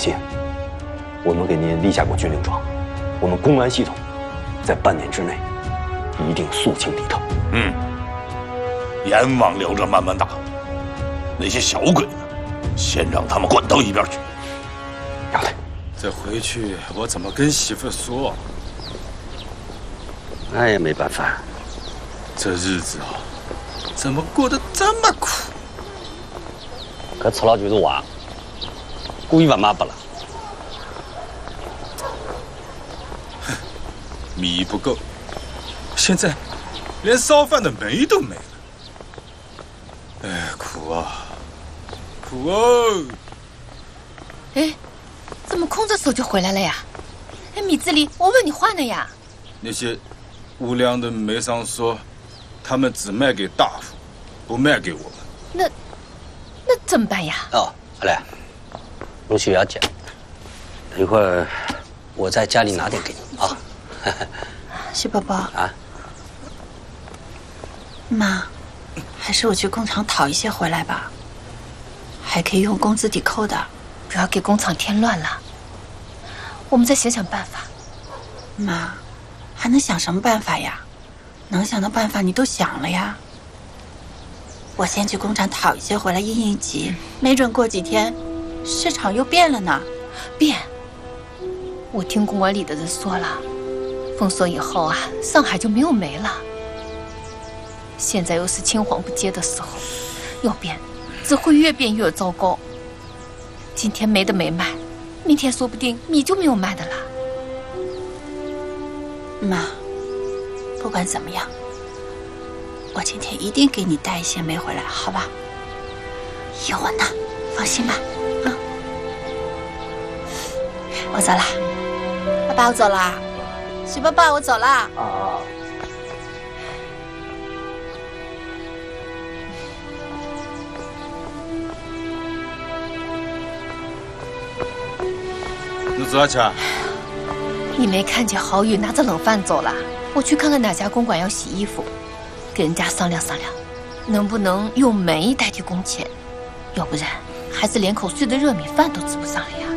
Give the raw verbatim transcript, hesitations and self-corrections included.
心，我们给您立下过军令状，我们公安系统在半年之内一定肃清敌特。 嗯，阎王留着慢慢打，那些小鬼呢，先让他们滚到一边去。 要得。 这回去我怎么跟媳妇说？ 那也没办法。 这日子啊，怎么过得这么苦？ 可吃了就是娃，故意把妈不了。 米不够，现在连烧饭的煤都没了。哎，苦啊，苦哦！ 哎，怎么空着手就回来了呀？哎，米子里，我问你话呢呀。 那些无良的煤商说，他们只卖给大夫，不卖给我们。 那那怎么办呀？ 哦，好嘞，东西不要紧，等一会儿我在家里拿点给你啊。 徐宝宝啊， 妈，还是我去工厂讨一些回来吧，还可以用工资抵扣的。 不要给工厂添乱了，我们再想想办法。 妈，还能想什么办法呀？能想的办法你都想了呀。我先去工厂讨一些回来应应急，没准过几天市场又变了呢。 变？我听公安里的人说了，封锁以后啊，上海就没有煤了。现在又是青黄不接的时候，要变只会越变越糟糕。今天煤的没卖，明天说不定米就没有卖的了。 妈，不管怎么样，我今天一定给你带一些煤回来，好吧？有我呢，放心吧。啊，我走啦，爸爸，我走啦。许爸爸，我走啦。 啊。 你走哪去啊？ 你没看见郝宇拿着冷饭走了？我去看看哪家公馆要洗衣服，跟人家商量商量，能不能用煤代替工钱，要不然孩子连口碎的热米饭都吃不上了呀。